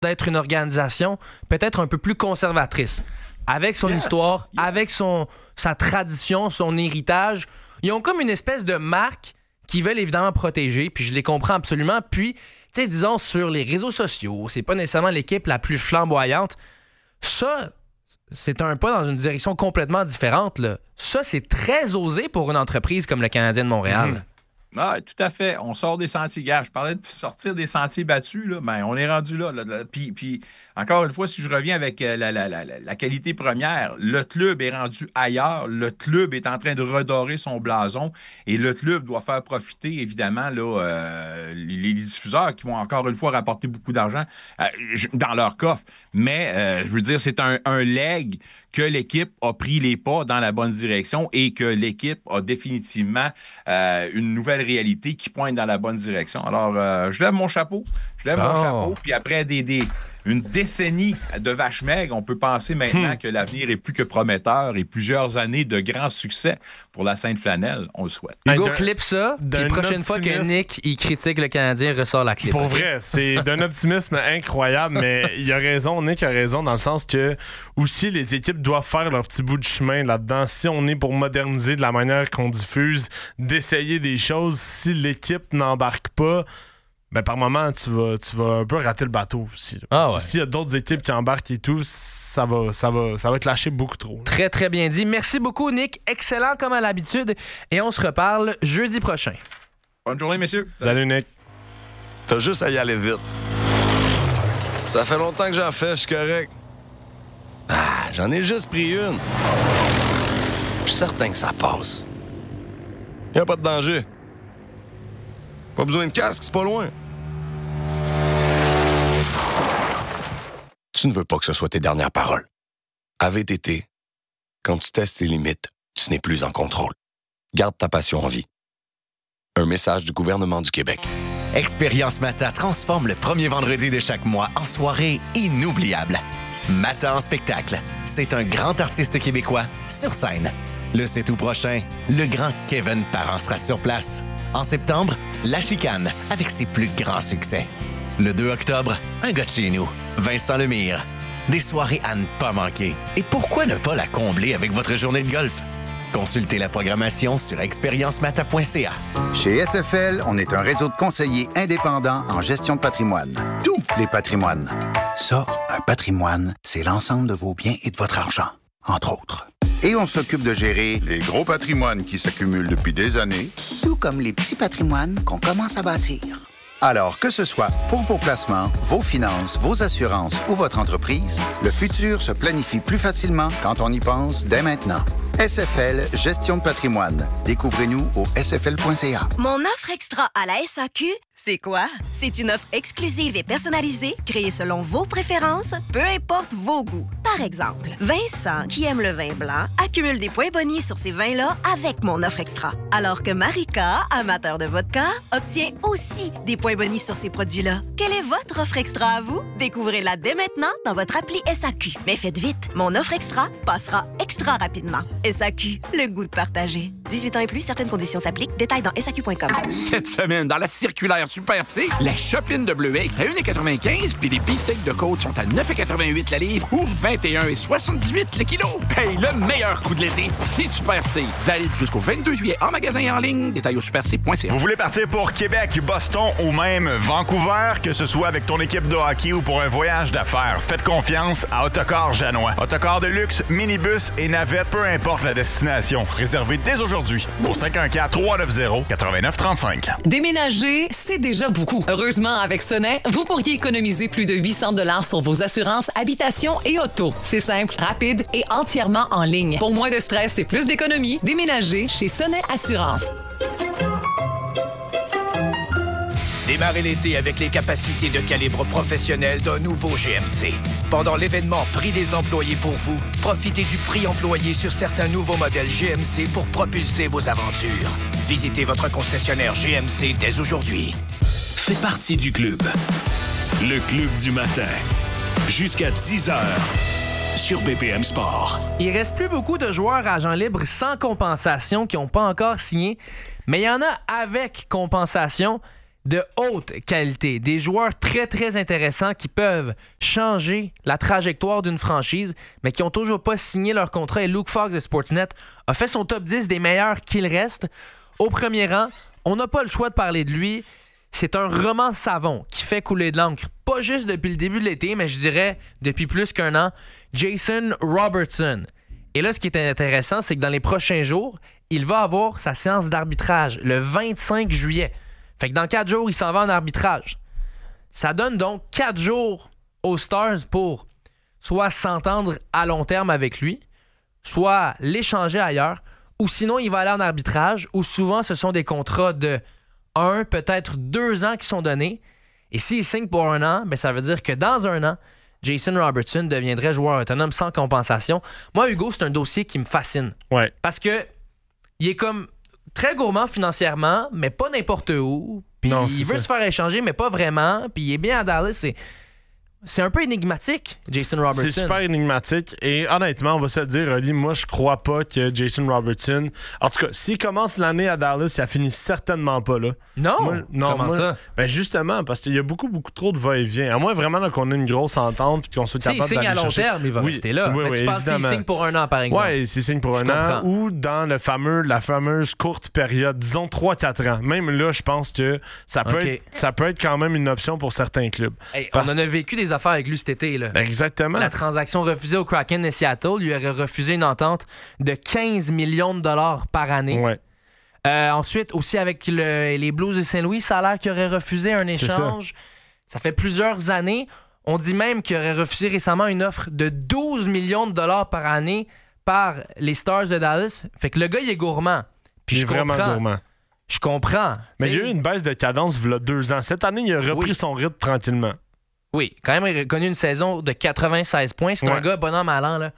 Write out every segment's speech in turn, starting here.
d'être une organisation peut-être un peu plus conservatrice. Avec son histoire, avec sa tradition, son héritage. Ils ont comme une espèce de marque qu'ils veulent évidemment protéger, puis je les comprends absolument. Puis, tu sais, disons, sur les réseaux sociaux, c'est pas nécessairement l'équipe la plus flamboyante. Ça, c'est un pas dans une direction complètement différente, là. Ça, c'est très osé pour une entreprise comme le Canadien de Montréal. Ah, tout à fait. On sort des sentiers gars. Je parlais de sortir des sentiers battus. Là. Ben, on est rendu là. Puis, encore une fois, si je reviens avec la qualité première, le club est rendu ailleurs. Le club est en train de redorer son blason. Et le club doit faire profiter, évidemment, là, les diffuseurs qui vont, encore une fois, rapporter beaucoup d'argent dans leur coffre. Mais, je veux dire, c'est un leg que l'équipe a pris les pas dans la bonne direction et que l'équipe a définitivement une nouvelle réalité qui pointe dans la bonne direction. Alors, je lève mon chapeau. Puis après une décennie de vache maigre, on peut penser maintenant que l'avenir est plus que prometteur et plusieurs années de grands succès pour la Sainte-Flanelle. On le souhaite. Hugo, clip ça, puis prochaine fois que Nick il critique le Canadien, ressort la clip. Pour vrai, c'est d'un optimisme incroyable, mais il a raison, Nick a raison, dans le sens que aussi les équipes doivent faire leur petit bout de chemin là-dedans. Si on est pour moderniser de la manière qu'on diffuse, d'essayer des choses, si l'équipe n'embarque pas, ben par moment, tu vas un peu rater le bateau aussi. S'il y a d'autres équipes qui embarquent et tout, ça va être lâché beaucoup trop. Très, très bien dit. Merci beaucoup, Nick. Excellent comme à l'habitude. Et on se reparle jeudi prochain. Bonne journée, messieurs. Salut Nick. T'as juste à y aller vite. Ça fait longtemps que j'en fais, je suis correct. Ah, j'en ai juste pris une. Je suis certain que ça passe. Y a pas de danger. Pas besoin de casque, c'est pas loin. Tu ne veux pas que ce soit tes dernières paroles. À VTT, quand tu testes les limites, tu n'es plus en contrôle. Garde ta passion en vie. Un message du gouvernement du Québec. Expérience Mata transforme le premier vendredi de chaque mois en soirée inoubliable. Mata en spectacle. C'est un grand artiste québécois sur scène. Le 7 août prochain, le grand Kevin Parent sera sur place. En septembre, La Chicane, avec ses plus grands succès. Le 2 octobre, un gars de chez nous, Vincent Lemire. Des soirées à ne pas manquer. Et pourquoi ne pas la combler avec votre journée de golf? Consultez la programmation sur expériencemata.ca. Chez SFL, on est un réseau de conseillers indépendants en gestion de patrimoine. Tous les patrimoines. Ça, un patrimoine, c'est l'ensemble de vos biens et de votre argent, entre autres. Et on s'occupe de gérer les gros patrimoines qui s'accumulent depuis des années, tout comme les petits patrimoines qu'on commence à bâtir. Alors, que ce soit pour vos placements, vos finances, vos assurances ou votre entreprise, le futur se planifie plus facilement quand on y pense dès maintenant. SFL Gestion de patrimoine. Découvrez-nous au sfl.ca. Mon offre extra à la SAQ, c'est quoi? C'est une offre exclusive et personnalisée, créée selon vos préférences, peu importe vos goûts. Par exemple, Vincent, qui aime le vin blanc, accumule des points bonus sur ces vins-là avec mon offre extra. Alors que Marika, amateur de vodka, obtient aussi des points bonus sur ces produits-là. Quelle est votre offre extra à vous? Découvrez-la dès maintenant dans votre appli SAQ. Mais faites vite, mon offre extra passera extra rapidement. SAQ, le goût de partager. 18 ans et plus, certaines conditions s'appliquent. Détails dans SAQ.com. Cette semaine, dans la circulaire Super C, la chopine de bleuet est à 1,95 puis les beefsteaks de côte sont à 9,88 la livre ou 21,78 le kilo. Hey, le meilleur coup de l'été, c'est Super C. Valide jusqu'au 22 juillet en magasin et en ligne. Détails au superc.ca. Vous voulez partir pour Québec, Boston ou même Vancouver, que ce soit avec ton équipe de hockey ou pour un voyage d'affaires, faites confiance à Autocar Janois. Autocar de luxe, minibus et navette, peu importe la destination. Réservez dès aujourd'hui au 514-390-8935. Déménager, c'est déjà beaucoup. Heureusement, avec Sonnet, vous pourriez économiser plus de 800 $ sur vos assurances habitation et auto. C'est simple, rapide et entièrement en ligne. Pour moins de stress et plus d'économie, déménagez chez Sonnet Assurance. Démarrez l'été avec les capacités de calibre professionnel d'un nouveau GMC. Pendant l'événement Prix des employés pour vous, profitez du prix employé sur certains nouveaux modèles GMC pour propulser vos aventures. Visitez votre concessionnaire GMC dès aujourd'hui. Fais partie du club. Le club du matin. Jusqu'à 10h sur BPM Sport. Il reste plus beaucoup de joueurs agents libres sans compensation qui n'ont pas encore signé, mais il y en a avec compensation. de haute qualité, des joueurs très, très intéressants qui peuvent changer la trajectoire d'une franchise, mais qui n'ont toujours pas signé leur contrat. Et Luke Fox de Sportsnet a fait son top 10 des meilleurs qu'il reste. Au premier rang, on n'a pas le choix de parler de lui. C'est un roman savon qui fait couler de l'encre, pas juste depuis le début de l'été, mais je dirais depuis plus qu'un an. Jason Robertson. Et là, ce qui est intéressant, c'est que dans les prochains jours, il va avoir sa séance d'arbitrage le 25 juillet. Fait que dans 4 jours, il s'en va en arbitrage. Ça donne donc 4 jours aux Stars pour soit s'entendre à long terme avec lui, soit l'échanger ailleurs, ou sinon il va aller en arbitrage, où souvent ce sont des contrats de 1, peut-être 2 ans qui sont donnés. Et s'il signe pour 1 an, ben ça veut dire que dans 1 an, Jason Robertson deviendrait joueur autonome sans compensation. Moi, Hugo, c'est un dossier qui me fascine. Ouais. Parce que il est comme très gourmand financièrement, mais pas n'importe où. Puis il veut se faire échanger, mais pas vraiment. Puis il est bien à Dallas. C'est un peu énigmatique, Jason Robertson. C'est super énigmatique. Et honnêtement, on va se le dire, Oli, moi, je crois pas que Jason Robertson... En tout cas, s'il commence l'année à Dallas, ça finit certainement pas là. Non? Comment ça? Ben justement, parce qu'il y a beaucoup trop de va-et-vient. À moins vraiment là, qu'on ait une grosse entente et qu'on soit capable d'aller chercher... S'il signe à long terme, il va rester là. Oui, mais tu penses qu'il signe pour 1 an, par exemple? Oui, s'il signe pour 1 an ou dans la fameuse courte période, disons 3-4 ans. Même là, je pense que ça peut être quand même une option pour certains clubs. Hey, on en a vécu des affaires avec lui cet été. Là. Ben exactement. La transaction refusée au Kraken de Seattle lui aurait refusé une entente de 15 millions de dollars par année. Ouais. Ensuite, aussi avec les Blues de Saint-Louis, ça a l'air qu'il aurait refusé un échange. Ça fait plusieurs années. On dit même qu'il aurait refusé récemment une offre de 12 millions de dollars par année par les Stars de Dallas. Fait que le gars, il est gourmand. Puis il est vraiment gourmand. Je comprends. Mais il y a eu une baisse de cadence il y a 2 ans. Cette année, il a repris son rythme tranquillement. Oui, quand même, il a connu une saison de 96 points. C'est un gars bon an, mal an, là.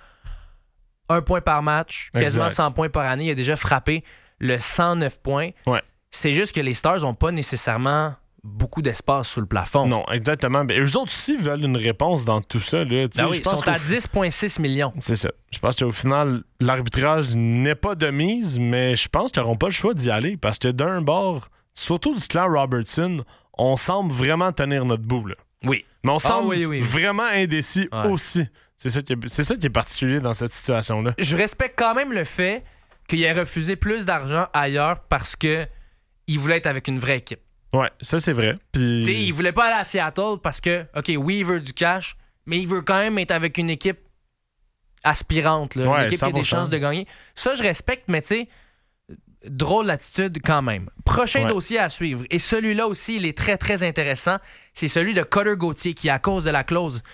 1 point par match, quasiment 100 points par année. Il a déjà frappé le 109 points. Ouais. C'est juste que les Stars n'ont pas nécessairement beaucoup d'espace sous le plafond. Non, exactement. Mais eux autres aussi veulent une réponse dans tout ça. Là. Ben oui, ils sont à 10,6 millions. C'est ça. Je pense qu'au final, l'arbitrage n'est pas de mise, mais je pense qu'ils n'auront pas le choix d'y aller parce que d'un bord, surtout du clan Robertson, on semble vraiment tenir notre bout. Là. Oui. Mais on semble vraiment indécis aussi. C'est ça qui est particulier dans cette situation-là. Je respecte quand même le fait qu'il ait refusé plus d'argent ailleurs parce que il voulait être avec une vraie équipe. Ouais, ça c'est vrai. Puis... Il voulait pas aller à Seattle parce que, OK, oui, il veut du cash, mais il veut quand même être avec une équipe aspirante, là, une équipe 100%. Qui a des chances de gagner. Ça, je respecte, mais tu sais, drôle d'attitude quand même. Prochain dossier à suivre. Et celui-là aussi, il est très, très intéressant. C'est celui de Cutter Gauthier qui, à cause de la clause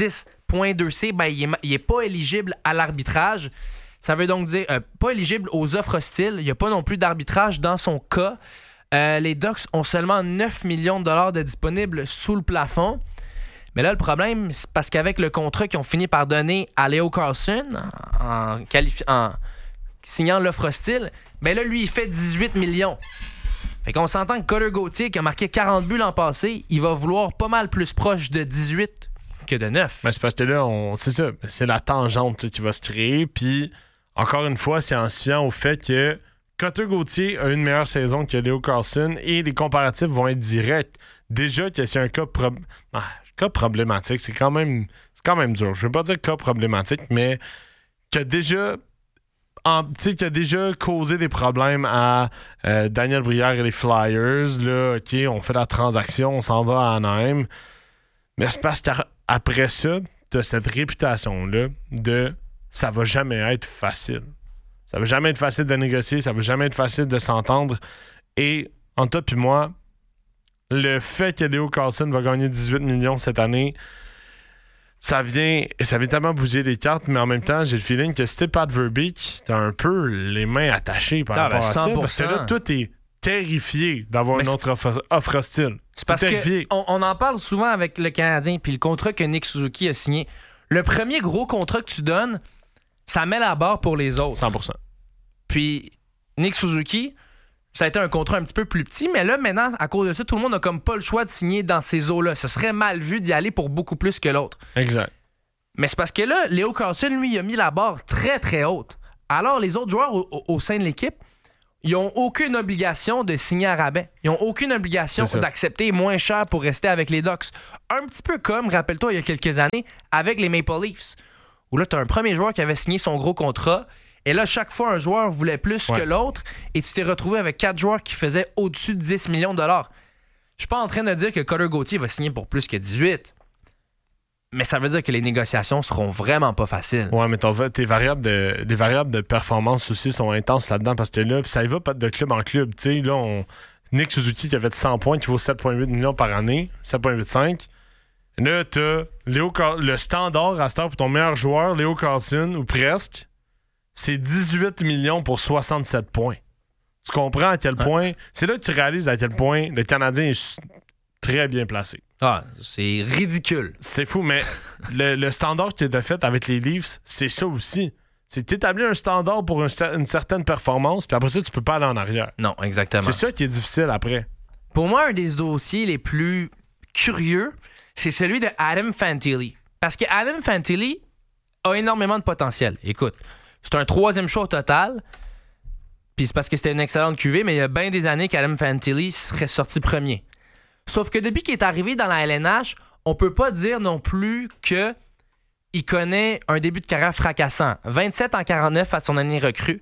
10.2c, ben, il est pas éligible à l'arbitrage. Ça veut donc dire pas éligible aux offres hostiles. Il n'y a pas non plus d'arbitrage dans son cas. Les Ducks ont seulement 9 millions de dollars de disponibles sous le plafond. Mais là, le problème, c'est parce qu'avec le contrat qu'ils ont fini par donner à Leo Carlson en signant l'offre hostile, ben là, lui, il fait 18 millions. Fait qu'on s'entend que Cutter Gauthier, qui a marqué 40 buts l'an passé, il va vouloir pas mal plus proche de 18 que de 9. Mais c'est parce que là, c'est ça. C'est la tangente là, qui va se créer. Puis, encore une fois, c'est en se fiant au fait que Cutter Gauthier a une meilleure saison que Leo Carlson et les comparatifs vont être directs. Déjà que c'est un cas problématique, c'est quand même dur. Je ne veux pas dire cas problématique, mais qui a déjà causé des problèmes à Daniel Brière et les Flyers. Là, OK, on fait la transaction, on s'en va à Anaheim. Mais c'est parce qu'après ça, tu as cette réputation-là de ça va jamais être facile. Ça va jamais être facile de négocier, ça va jamais être facile de s'entendre. Et entre toi et moi, le fait que Leo Carlson va gagner 18 millions cette année, ça vient tellement bouger les cartes, mais en même temps, j'ai le feeling que si t'es Pat Verbeek, t'as un peu les mains attachées par rapport à ça. Parce que là, tout est terrifié d'avoir une autre offre hostile. C'est parce qu'on en parle souvent avec le Canadien, puis le contrat que Nick Suzuki a signé. Le premier gros contrat que tu donnes, ça met la barre pour les autres. 100%. Puis Nick Suzuki, ça a été un contrat un petit peu plus petit, mais là, maintenant, à cause de ça, tout le monde n'a comme pas le choix de signer dans ces eaux-là. Ce serait mal vu d'y aller pour beaucoup plus que l'autre. Exact. Mais c'est parce que là, Leo Carlson, lui, il a mis la barre très, très haute. Alors, les autres joueurs au sein de l'équipe, ils n'ont aucune obligation de signer à rabais. Ils n'ont aucune obligation d'accepter moins cher pour rester avec les Ducks. Un petit peu comme, rappelle-toi, il y a quelques années, avec les Maple Leafs, où là, tu as un premier joueur qui avait signé son gros contrat, et là, chaque fois, un joueur voulait plus que l'autre, et tu t'es retrouvé avec 4 joueurs qui faisaient au-dessus de 10 millions de dollars. Je suis pas en train de dire que Cutter Gauthier va signer pour plus que 18, mais ça veut dire que les négociations seront vraiment pas faciles. Ouais, mais les variables de performance aussi sont intenses là-dedans parce que là, ça y va pas de club en club. Tu sais, là, Nick Suzuki qui a fait 100 points, qui vaut 7,8 millions par année, 7,85. Là, t'as le standard à cette heure pour ton meilleur joueur, Léo Carlson, ou presque, c'est 18 millions pour 67 points. Tu comprends à quel point... C'est là que tu réalises à quel point le Canadien est très bien placé. Ah, c'est ridicule. C'est fou, mais le standard que tu as fait avec les Leafs, c'est ça aussi. C'est d'établir un standard pour une certaine performance, puis après ça, tu peux pas aller en arrière. Non, exactement. C'est ça qui est difficile après. Pour moi, un des dossiers les plus curieux, c'est celui de Adam Fantilli. Parce que Adam Fantilli a énormément de potentiel. Écoute, c'est un 3e choix au total, puis c'est parce que c'était une excellente cuvée, mais il y a bien des années qu'Adam Fantilli serait sorti premier. Sauf que depuis qu'il est arrivé dans la LNH, on peut pas dire non plus qu'il connaît un début de carrière fracassant. 27 en 49 à son année recrue,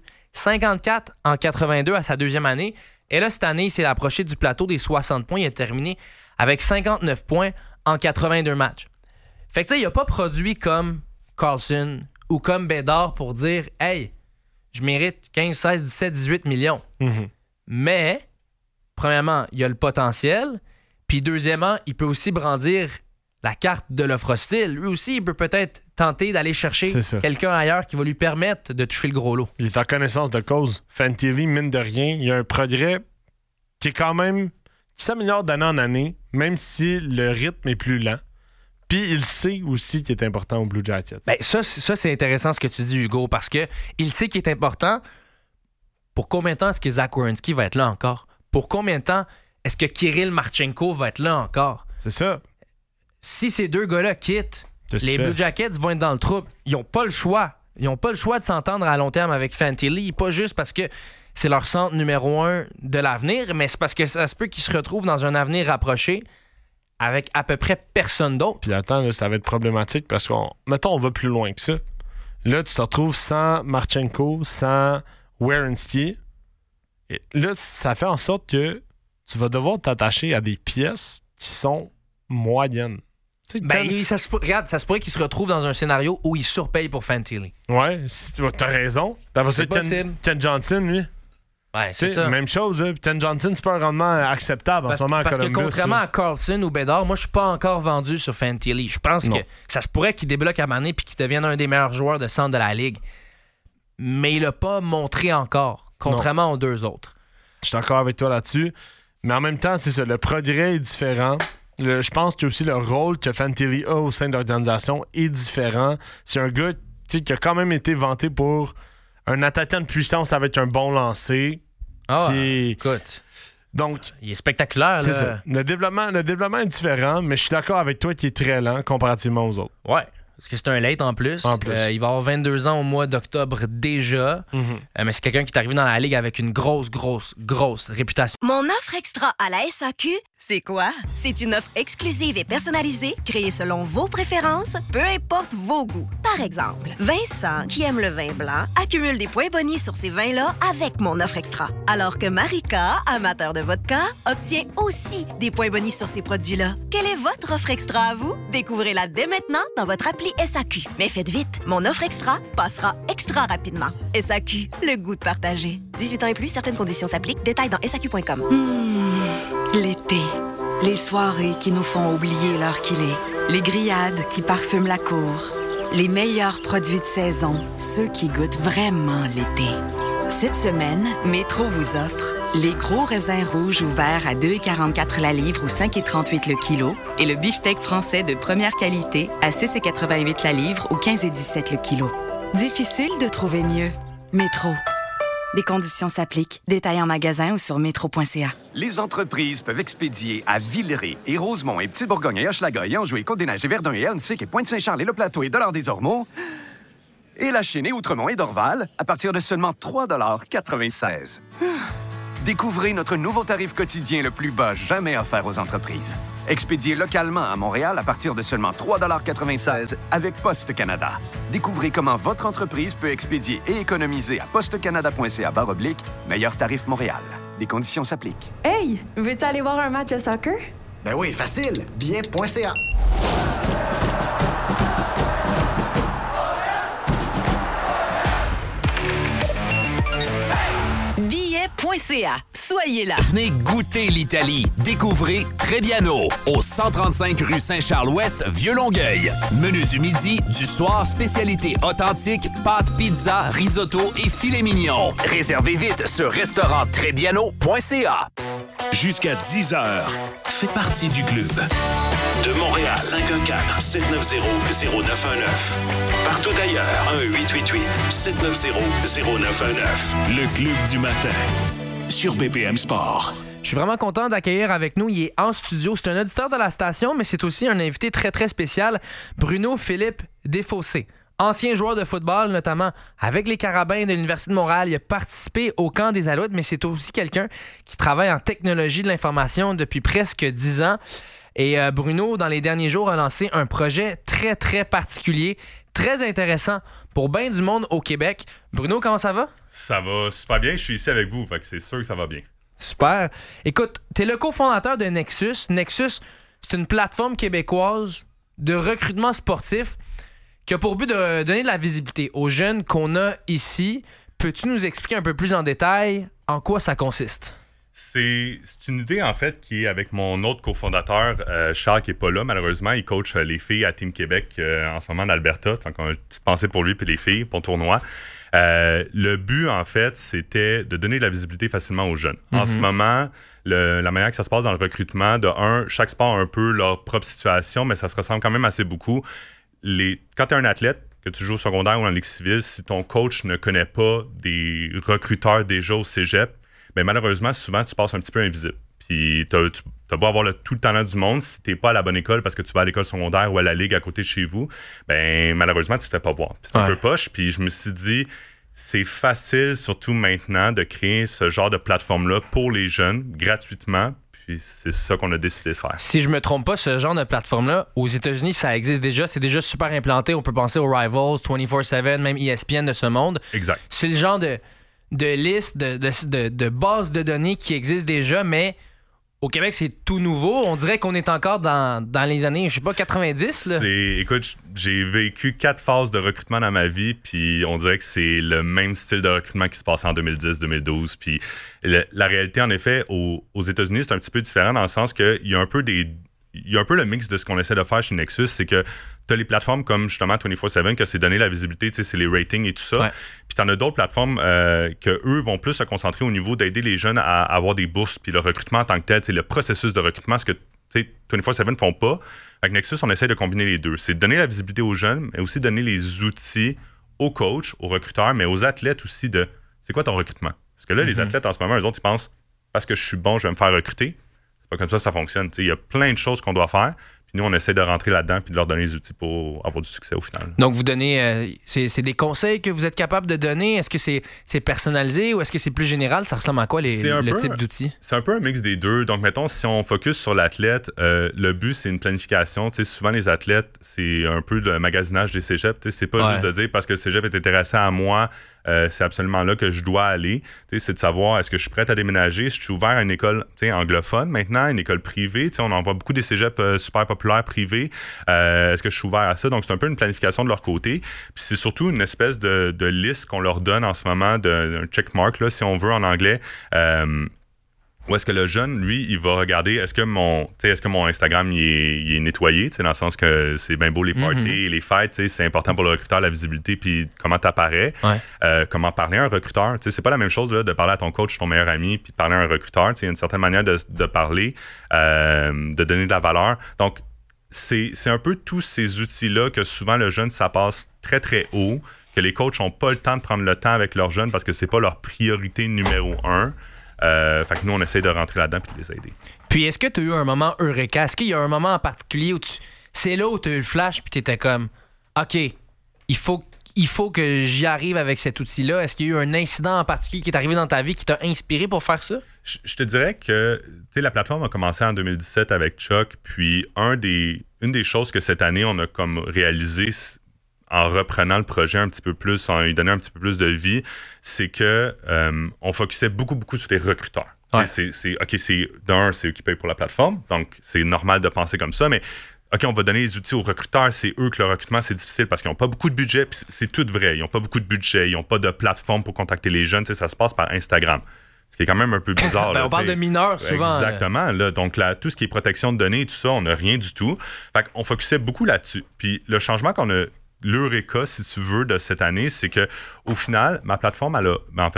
54 en 82 à sa 2e année, et là, cette année, il s'est approché du plateau des 60 points. Il a terminé avec 59 points en 82 matchs. Fait que tu sais, il a pas produit comme Carlson ou comme Bédard pour dire « Hey, je mérite 15, 16, 17, 18 millions. Mm-hmm. » Mais, premièrement, il a le potentiel. Puis deuxièmement, il peut aussi brandir la carte de l'offre hostile. Lui aussi, il peut peut-être tenter d'aller chercher quelqu'un ailleurs qui va lui permettre de toucher le gros lot. Il est en connaissance de cause. Fantilli, mine de rien, il y a un progrès qui est quand même... qui s'améliore d'année en année, même si le rythme est plus lent. Puis il sait aussi qu'il est important au Blue Jackets. Ben, ça, c'est intéressant ce que tu dis, Hugo, parce que il sait qu'il est important. Pour combien de temps est-ce que Zach Werenski va être là encore? Pour combien de temps est-ce que Kirill Marchenko va être là encore? C'est ça. Si ces deux gars-là quittent, les Blue Jackets vont être dans le trouble. Ils n'ont pas le choix. Ils n'ont pas le choix de s'entendre à long terme avec Fantilli, pas juste parce que c'est leur centre numéro 1 de l'avenir, mais c'est parce que ça se peut qu'ils se retrouvent dans un avenir rapproché avec à peu près personne d'autre. Puis attends, là, ça va être problématique parce mettons, on va plus loin que ça. Là, tu te retrouves sans Marchenko, sans Werenski. Et là, ça fait en sorte que tu vas devoir t'attacher à des pièces qui sont moyennes. Ben, ça se pourrait qu'il se retrouve dans un scénario où il surpaye pour Fantilli. Ouais, t'as raison. C'est possible. Ken Johnson, lui. Ouais, c'est ça. Même chose. Ken Johnson, c'est pas un rendement acceptable en ce moment à Columbus. Parce que contrairement à Carlson ou Bédard, moi, je suis pas encore vendu sur Fantilli. Je pense que ça se pourrait qu'il débloque à Mané puis qu'il devienne un des meilleurs joueurs de centre de la Ligue. Mais il a pas montré encore, contrairement aux deux autres. Je suis d'accord avec toi là-dessus. Mais en même temps, c'est ça. Le progrès est différent. Je pense que aussi le rôle que Fantilli a au sein de l'organisation est différent. C'est un gars qui a quand même été vanté pour un attaquant de puissance avec un bon lancer. Écoute. Donc, il est spectaculaire. C'est là. ça. Le développement est différent, mais je suis d'accord avec toi qu'il est très lent comparativement aux autres. Ouais. Parce que c'est un late en plus. Il va avoir 22 ans au mois d'octobre déjà. Mm-hmm. Mais c'est quelqu'un qui est arrivé dans la Ligue avec une grosse réputation. Mon offre extra à la SAQ, c'est quoi? C'est une offre exclusive et personnalisée, créée selon vos préférences, peu importe vos goûts. Par exemple, Vincent, qui aime le vin blanc, accumule des points bonus sur ces vins-là avec mon offre extra. Alors que Marika, amateur de vodka, obtient aussi des points bonus sur ces produits-là. Quelle est votre offre extra à vous? Découvrez-la dès maintenant dans votre appli SAQ. Mais faites vite, mon offre extra passera extra rapidement. SAQ, le goût de partager. 18 ans et plus, certaines conditions s'appliquent. Détails dans SAQ.com. L'été. Les soirées qui nous font oublier l'heure qu'il est. Les grillades qui parfument la cour. Les meilleurs produits de saison, ceux qui goûtent vraiment l'été. Cette semaine, Métro vous offre les gros raisins rouges ouverts à 2,44 la livre ou 5,38 le kilo et le beefsteak français de première qualité à 6,88 la livre ou 15,17 le kilo. Difficile de trouver mieux. Métro. Des conditions s'appliquent. Détails en magasin ou sur métro.ca. Les entreprises peuvent expédier à Villeray et Rosemont et Petite-Bourgogne et Hochelaga et Anjou et Côte-des-Neiges et Verdun et Ahuntsic et Pointe-Saint-Charles et Le Plateau et Dollard-des-Ormeaux Et la chaînée Outremont et Dorval à partir de seulement 3,96 $. Découvrez notre nouveau tarif quotidien le plus bas jamais offert aux entreprises. Expédié localement à Montréal à partir de seulement 3,96 $ avec Poste Canada. Découvrez comment votre entreprise peut expédier et économiser à postecanada.ca/meilleur tarif Montréal. Des conditions s'appliquent. Hey, veux-tu aller voir un match de soccer? Ben oui, facile. Bien.ca. Billet.ca. Soyez là. Venez goûter l'Italie. Découvrez Trebbiano au 135 rue Saint-Charles-Ouest, Vieux-Longueuil. Menu du midi, du soir, spécialité authentique, pâtes, pizza, risotto et filet mignon. Réservez vite sur restauranttrebbiano.ca. Jusqu'à 10h, fais partie du club. De Montréal, 514-790-0919. Partout ailleurs, 1-888-790-0919. Le club du matin, sur BPM Sport. Je suis vraiment content d'accueillir avec nous. Il est en studio. C'est un auditeur de la station, mais c'est aussi un invité très, très spécial. Bruno-Philippe Desfossés. Ancien joueur de football, notamment avec les Carabins de l'Université de Montréal. Il a participé au camp des Alouettes, mais c'est aussi quelqu'un qui travaille en technologie de l'information depuis presque 10 ans. Et Bruno, dans les derniers jours, a lancé un projet très, très particulier, très intéressant pour bien du monde au Québec. Bruno, comment ça va? Ça va super bien. Je suis ici avec vous, fait que c'est sûr que ça va bien. Super. Écoute, tu es le cofondateur de Nexus. Nexus, c'est une plateforme québécoise de recrutement sportif qui a pour but de donner de la visibilité aux jeunes qu'on a ici. Peux-tu nous expliquer un peu plus en détail en quoi ça consiste? C'est une idée, en fait, qui est avec mon autre cofondateur, Charles, qui n'est pas là, malheureusement. Il coach les filles à Team Québec en ce moment en Alberta. Donc, on a une petite pensée pour lui et les filles, pour le tournoi. Le but, en fait, c'était de donner de la visibilité facilement aux jeunes. En ce moment, la manière que ça se passe dans le recrutement, chaque sport a un peu leur propre situation, mais ça se ressemble quand même assez beaucoup. Quand tu es un athlète, que tu joues au secondaire ou en ligue civile, si ton coach ne connaît pas des recruteurs déjà au cégep, bien, malheureusement, souvent, tu passes un petit peu invisible. Puis, tu as beau avoir tout le talent du monde, si tu n'es pas à la bonne école parce que tu vas à l'école secondaire ou à la ligue à côté de chez vous, bien, malheureusement, tu ne te fais pas voir. Puis c'est un peu poche. Puis, je me suis dit, c'est facile, surtout maintenant, de créer ce genre de plateforme-là pour les jeunes, gratuitement. Puis, c'est ça qu'on a décidé de faire. Si je me trompe pas, ce genre de plateforme-là, aux États-Unis, ça existe déjà. C'est déjà super implanté. On peut penser aux Rivals, 24/7, même ESPN de ce monde. Exact. C'est le genre de listes, de bases de données qui existent déjà, mais au Québec, c'est tout nouveau. On dirait qu'on est encore dans les années, je sais pas, 90. Là. Écoute, j'ai vécu 4 phases de recrutement dans ma vie, puis on dirait que c'est le même style de recrutement qui se passait en 2010-2012. Puis la réalité, en effet, aux États-Unis, c'est un petit peu différent dans le sens qu'il y a un peu le mix de ce qu'on essaie de faire chez Nexus, c'est que tu as les plateformes comme justement 24/7 que c'est donner la visibilité, c'est les ratings et tout ça. Ouais. Puis tu en as d'autres plateformes que eux vont plus se concentrer au niveau d'aider les jeunes à avoir des bourses, puis le recrutement en tant que tel, c'est le processus de recrutement, ce que 24/7 ne font pas. Avec Nexus, on essaie de combiner les deux. C'est donner la visibilité aux jeunes, mais aussi donner les outils aux coachs, aux recruteurs, mais aux athlètes aussi de c'est quoi ton recrutement? Parce que là, les athlètes en ce moment, eux autres, ils pensent parce que je suis bon, je vais me faire recruter. C'est pas comme ça fonctionne. Il y a plein de choses qu'on doit faire. Puis nous, on essaie de rentrer là-dedans puis de leur donner les outils pour avoir du succès au final. Donc, vous donnez... c'est des conseils que vous êtes capable de donner? Est-ce que c'est personnalisé ou est-ce que c'est plus général? Ça ressemble à quoi, le type d'outils? C'est un peu un mix des deux. Donc, mettons, si on focus sur l'athlète, le but, c'est une planification. Souvent, les athlètes, c'est un peu de magasinage des cégeps. C'est pas juste de dire parce que le cégep est intéressé à moi, c'est absolument là que je dois aller. C'est de savoir, est-ce que je suis prêt à déménager? Si je suis ouvert à une école anglophone maintenant, une école privée. On en voit beaucoup des cégeps super populaires privés. Est-ce que je suis ouvert à ça? Donc, c'est un peu une planification de leur côté. Puis c'est surtout une espèce de liste qu'on leur donne en ce moment, d'un checkmark, là, si on veut en anglais. Où est-ce que le jeune, lui, il va regarder, est-ce que mon Instagram il est nettoyé, dans le sens que c'est bien beau les parties, les fêtes, c'est important pour le recruteur, la visibilité, puis comment t'apparais, comment parler à un recruteur. C'est pas la même chose là, de parler à ton coach, ton meilleur ami, puis de parler à un recruteur. Il y a une certaine manière de parler, de donner de la valeur. Donc, c'est un peu tous ces outils-là que souvent le jeune, ça passe très, très haut, que les coachs n'ont pas le temps de prendre le temps avec leurs jeunes parce que c'est pas leur priorité numéro 1. Fait que nous, on essaie de rentrer là-dedans et de les aider. Puis, est-ce que tu as eu un moment eureka? Est-ce qu'il y a un moment en particulier où c'est là où tu as eu le flash puis tu étais comme, OK, il faut il faut que j'y arrive avec cet outil-là? Est-ce qu'il y a eu un incident en particulier qui est arrivé dans ta vie qui t'a inspiré pour faire ça? Je te dirais que la plateforme a commencé en 2017 avec Chuck, puis une des choses que cette année, on a comme réalisé en reprenant le projet un petit peu plus, en lui donnant un petit peu plus de vie, c'est que on focusait beaucoup sur les recruteurs. Ouais. C'est eux qui payent pour la plateforme, donc c'est normal de penser comme ça, mais OK, on va donner les outils aux recruteurs, c'est eux que le recrutement, c'est difficile parce qu'ils n'ont pas beaucoup de budget, puis c'est tout vrai, ils n'ont pas beaucoup de budget, ils n'ont pas de plateforme pour contacter les jeunes, ça se passe par Instagram. Ce qui est quand même un peu bizarre. On parle de mineurs souvent. Exactement. Là, donc, tout ce qui est protection de données et tout ça, on n'a rien du tout. Fait qu'on focusait beaucoup là-dessus. Puis le changement qu'on a, l'Eureka, si tu veux, de cette année, c'est qu'au final, notre plateforme, elle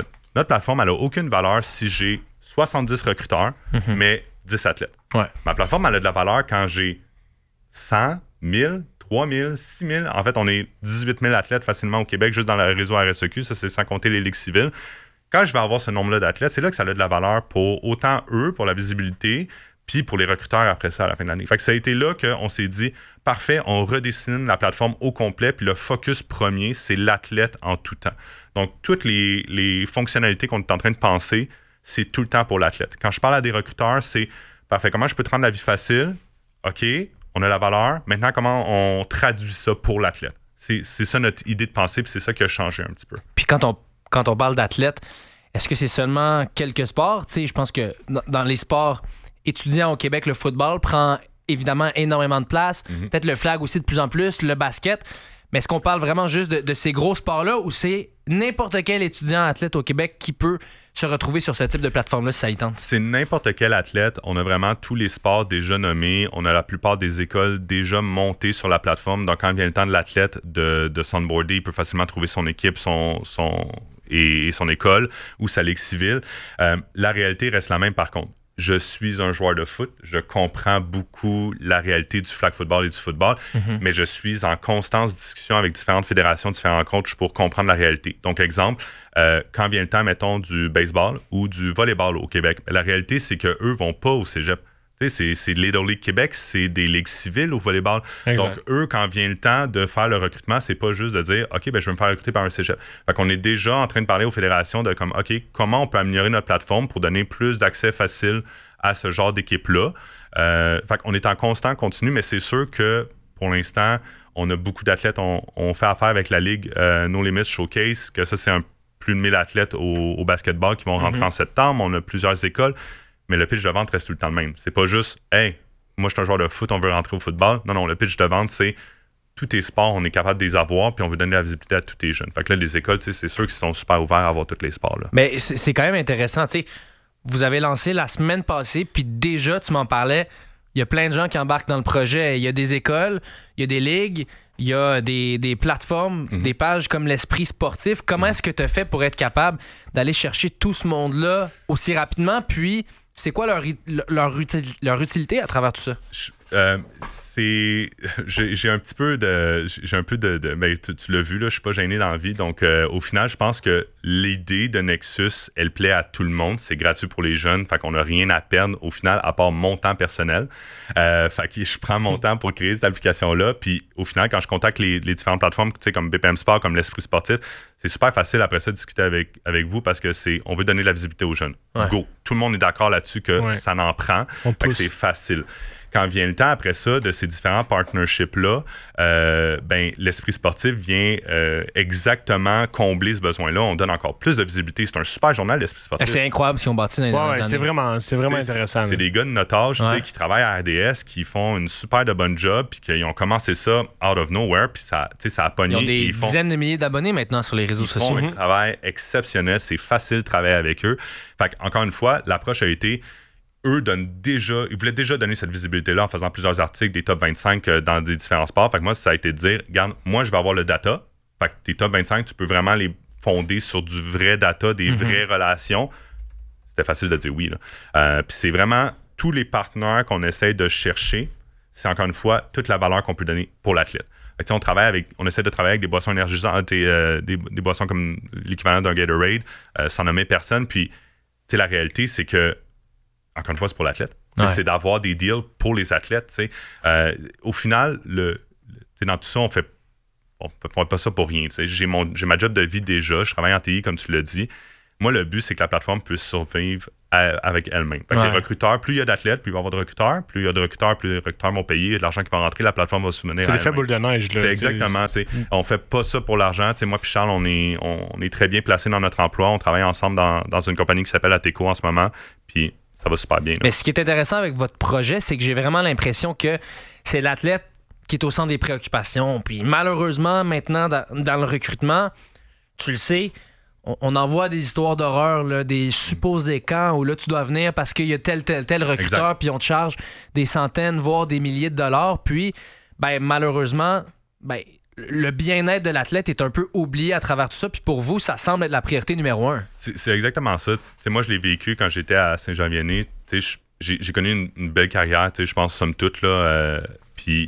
n'a aucune valeur si j'ai 70 recruteurs, mais 10 athlètes. Ouais. Ma plateforme, elle a de la valeur quand j'ai 100, 1000, 3000, 6000. En fait, on est 18 000 athlètes facilement au Québec, juste dans le réseau RSEQ. Ça, c'est sans compter les ligues civiles. Quand je vais avoir ce nombre-là d'athlètes, c'est là que ça a de la valeur pour autant eux, pour la visibilité, puis pour les recruteurs après ça à la fin de l'année. Fait que ça a été là qu'on s'est dit, parfait, on redessine la plateforme au complet, puis le focus premier, c'est l'athlète en tout temps. Donc, toutes les fonctionnalités qu'on est en train de penser, c'est tout le temps pour l'athlète. Quand je parle à des recruteurs, c'est, parfait, comment je peux te rendre la vie facile? OK, on a la valeur. Maintenant, comment on traduit ça pour l'athlète? C'est ça notre idée de pensée, puis c'est ça qui a changé un petit peu. Puis quand on parle d'athlètes, est-ce que c'est seulement quelques sports? Tu sais, je pense que dans les sports étudiants au Québec, le football prend évidemment énormément de place. Peut-être le flag aussi de plus en plus, le basket. Mais est-ce qu'on parle vraiment juste de ces gros sports-là ou c'est n'importe quel étudiant athlète au Québec qui peut se retrouver sur ce type de plateforme-là si ça y tente? C'est n'importe quel athlète. On a vraiment tous les sports déjà nommés. On a la plupart des écoles déjà montées sur la plateforme. Donc, quand vient le temps de l'athlète de soundboarder, il peut facilement trouver son équipe, et son école ou sa ligue civile. La réalité reste la même par contre. Je suis un joueur de foot, je comprends beaucoup la réalité du flag football et du football, mais je suis en constante discussion avec différentes fédérations, différents coachs pour comprendre la réalité. Donc, exemple, quand vient le temps, mettons, du baseball ou du volleyball au Québec, la réalité, c'est qu'eux ne vont pas au cégep. C'est Little League Québec, c'est des ligues civiles au volleyball. Exact. Donc, eux, quand vient le temps de faire le recrutement, c'est pas juste de dire « OK, ben, je vais me faire recruter par un cégep ». Fait qu'on est déjà en train de parler aux fédérations de comme « OK, comment on peut améliorer notre plateforme pour donner plus d'accès facile à ce genre d'équipe-là ». Fait qu'on est en constant continu, mais c'est sûr que pour l'instant, on a beaucoup d'athlètes. On fait affaire avec la Ligue No Limits Showcase, que ça, c'est plus de 1000 athlètes au basketball qui vont rentrer en septembre. On a plusieurs écoles. Mais le pitch de vente reste tout le temps le même. C'est pas juste « Hey, moi, je suis un joueur de foot, on veut rentrer au football. » Non, le pitch de vente, c'est tous tes sports, on est capable de les avoir, puis on veut donner la visibilité à tous tes jeunes. Fait que là, les écoles, c'est sûr qu'ils sont super ouverts à avoir tous les sports. Là. Mais c'est quand même intéressant. Tu sais, vous avez lancé la semaine passée, puis déjà, tu m'en parlais, il y a plein de gens qui embarquent dans le projet. Il y a des écoles, il y a des ligues, il y a des plateformes, des pages comme l'Esprit sportif. Comment est-ce que tu as fait pour être capable d'aller chercher tout ce monde-là aussi rapidement? Puis, c'est quoi leur utilité à travers tout ça? J'ai un peu de mais tu l'as vu, là, je suis pas gêné dans la vie. Donc, au final, je pense que l'idée de Nexus, elle plaît à tout le monde. C'est gratuit pour les jeunes. Fait qu'on n'a rien à perdre, au final, à part mon temps personnel. Fait que je prends mon temps pour créer cette application-là. Puis, au final, quand je contacte les différentes plateformes, tu sais, comme BPM Sport, comme l'Esprit sportif, c'est super facile après ça de discuter avec vous parce que on veut donner de la visibilité aux jeunes. Ouais. Go! Tout le monde est d'accord là-dessus que ça n'en prend. Fait que c'est facile. Quand vient le temps après ça de ces différents partnerships-là, l'Esprit sportif vient exactement combler ce besoin-là. On donne encore plus de visibilité. C'est un super journal, l'Esprit sportif. C'est incroyable ce qu'ils ont bâti dans les dernières années. C'est vraiment intéressant. C'est des gars de notre âge qui travaillent à RDS, qui font une super de bonne job, puis qu'ils ont commencé ça out of nowhere, puis ça a pogné. Ils ont des dizaines de milliers d'abonnés maintenant sur les réseaux sociaux. Ils font un travail exceptionnel. C'est facile de travailler avec eux. Fait encore une fois, l'approche a été... Ils voulaient déjà donner cette visibilité-là en faisant plusieurs articles des top 25 dans des différents sports. Fait que moi, ça a été de dire, regarde, moi, je vais avoir le data. Fait que tes top 25, tu peux vraiment les fonder sur du vrai data, des vraies relations. C'était facile de dire oui. Puis c'est vraiment tous les partenaires qu'on essaie de chercher. C'est encore une fois toute la valeur qu'on peut donner pour l'athlète. Fait que, on essaie de travailler avec des boissons énergisantes et des boissons comme l'équivalent d'un Gatorade, sans nommer personne. Puis la réalité, c'est que encore une fois, c'est pour l'athlète. Ouais. C'est d'avoir des deals pour les athlètes. Au final, dans tout ça, on fait on fait pas ça pour rien. J'ai ma job de vie déjà. Je travaille en TI, comme tu l'as dit. Moi, le but, c'est que la plateforme puisse survivre avec elle-même. Fait que les recruteurs, plus il y a d'athlètes, plus il va y avoir de recruteurs. Plus il y a de recruteurs, plus les recruteurs vont payer. Il y a de l'argent qui va rentrer, la plateforme va se soutenir. C'est l'effet boule de neige. Là, c'est exactement. On fait pas ça pour l'argent. Moi puis Charles, on est très bien placés dans notre emploi. On travaille ensemble dans une compagnie qui s'appelle Ateco en ce moment. Puis ça va super bien. Là. Mais ce qui est intéressant avec votre projet, c'est que j'ai vraiment l'impression que c'est l'athlète qui est au centre des préoccupations. Puis malheureusement, maintenant, dans le recrutement, tu le sais, on en voit des histoires d'horreur, là, des supposés camps où là, tu dois venir parce qu'il y a tel recruteur, puis on te charge des centaines, voire des milliers de dollars. Puis, malheureusement, le bien-être de l'athlète est un peu oublié à travers tout ça. Puis pour vous, ça semble être la priorité numéro 1. C'est exactement ça. Moi, je l'ai vécu quand j'étais à Saint-Jean-Vianney. J'ai connu une belle carrière, je pense, somme toute. Puis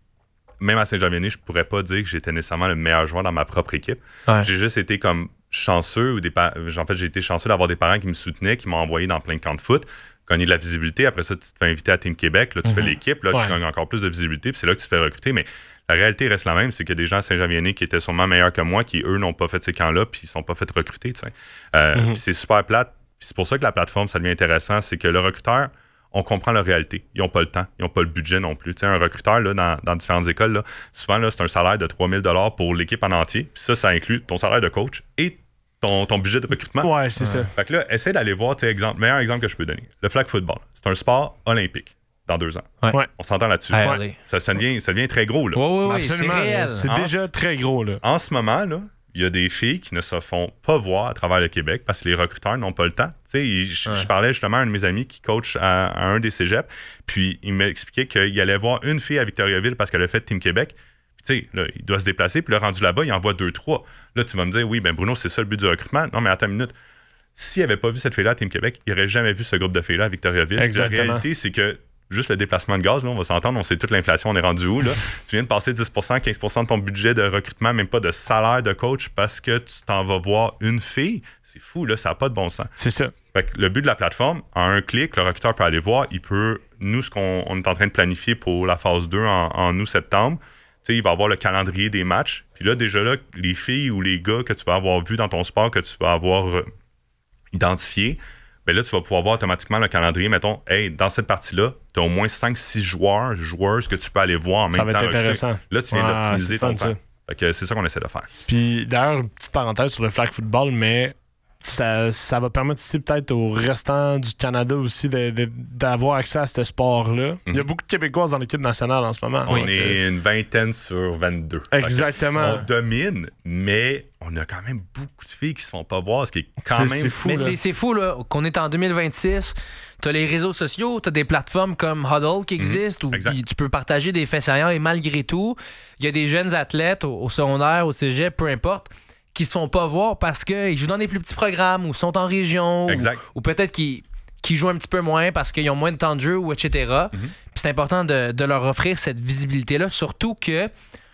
même à Saint-Jean-Vianney, je pourrais pas dire que j'étais nécessairement le meilleur joueur dans ma propre équipe. Ouais. J'ai juste été comme chanceux. En fait, j'ai été chanceux d'avoir des parents qui me soutenaient, qui m'ont envoyé dans plein de camps de foot, gagner de la visibilité. Après ça, tu te fais inviter à Team Québec. Là, tu fais l'équipe. Là, tu gagnes encore plus de visibilité. Puis c'est là que tu te fais recruter. Mais la réalité reste la même. C'est qu'il y a des gens à Saint-Jean-Vianney qui étaient sûrement meilleurs que moi, qui, eux, n'ont pas fait ces camps-là, puis ils ne sont pas fait recruter. Puis c'est super plate. Puis c'est pour ça que la plateforme, ça devient intéressant. C'est que le recruteur, on comprend leur réalité. Ils n'ont pas le temps. Ils n'ont pas le budget non plus. Un recruteur, là, dans différentes écoles, là, souvent, là, c'est un salaire de 3 000 pour l'équipe en entier. Puis ça inclut ton salaire de coach et ton budget de recrutement. Ouais, c'est ça. Fait que là, essaie d'aller voir, meilleur exemple que je peux donner. Le flag football. C'est un sport olympique dans 2 ans. Ouais. On s'entend là-dessus. Ça devient très gros. Là. Oui, absolument. C'est réel. C'est déjà très gros. Là. En ce moment, là, il y a des filles qui ne se font pas voir à travers le Québec parce que les recruteurs n'ont pas le temps. Je parlais justement à un de mes amis qui coach à un des cégeps, puis il m'a expliqué qu'il allait voir une fille à Victoriaville parce qu'elle a fait Team Québec. Puis là, il doit se déplacer, puis le rendu là-bas, il envoie 2-3. Là, tu vas me dire, oui, Bruno, c'est ça le but du recrutement. Non, mais attends une minute. S'il n'avait pas vu cette fille-là à Team Québec, il n'aurait jamais vu ce groupe de filles-là à Victoriaville. La réalité, c'est que juste le déplacement de gaz, là, on va s'entendre, on sait toute l'inflation, on est rendu où, là? Tu viens de passer 10%, 15% de ton budget de recrutement, même pas de salaire de coach, parce que tu t'en vas voir une fille. C'est fou, là, ça n'a pas de bon sens. C'est ça. Fait que le but de la plateforme, en un clic, le recruteur peut aller voir, nous, ce qu'on est en train de planifier pour la phase 2 en août-septembre, il va avoir le calendrier des matchs. Puis là, déjà là, les filles ou les gars que tu vas avoir vus dans ton sport, que tu vas avoir identifiés, bien là, tu vas pouvoir voir automatiquement le calendrier. Mettons, dans cette partie-là, tu as au moins 5-6 joueuses que tu peux aller voir en même temps. Ça va être intéressant. Là, tu viens d'optimiser ton temps. Fait que c'est ça qu'on essaie de faire. Puis d'ailleurs, une petite parenthèse sur le flag football, mais ça va permettre aussi peut-être au restant du Canada aussi d'avoir accès à ce sport-là. Il y a beaucoup de Québécoises dans l'équipe nationale en ce moment. On est une 20aine sur 22. Exactement. On domine, mais on a quand même beaucoup de filles qui se font pas voir, ce qui est quand même fou. Mais c'est fou là, qu'on est en 2026. Tu as les réseaux sociaux, tu as des plateformes comme Huddle qui existent où tu peux partager des faits saillants et malgré tout, il y a des jeunes athlètes au secondaire, au cégep, peu importe, qui se font pas voir parce qu'ils jouent dans des plus petits programmes ou sont en région ou peut-être qu'ils jouent un petit peu moins parce qu'ils ont moins de temps de jeu ou etc. Puis c'est important de leur offrir cette visibilité-là, surtout que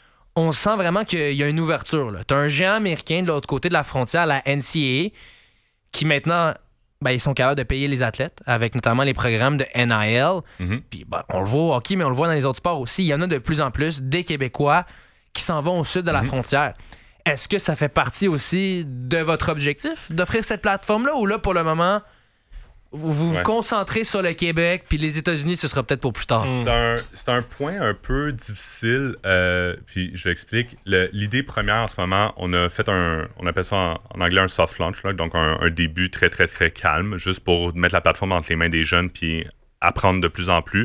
on sent vraiment qu'il y a une ouverture. Tu as un géant américain de l'autre côté de la frontière, la NCAA, qui maintenant, ils sont capables de payer les athlètes avec notamment les programmes de NIL. Puis on le voit au hockey, mais on le voit dans les autres sports aussi. Il y en a de plus en plus des Québécois qui s'en vont au sud de la frontière. Est-ce que ça fait partie aussi de votre objectif d'offrir cette plateforme-là ou là, pour le moment, vous vous concentrez sur le Québec puis les États-Unis, ce sera peut-être pour plus tard? C'est un point un peu difficile. Puis je l'explique. L'idée première en ce moment, on appelle ça en anglais un soft launch, là, donc un début très, très, très calme, juste pour mettre la plateforme entre les mains des jeunes puis apprendre de plus en plus.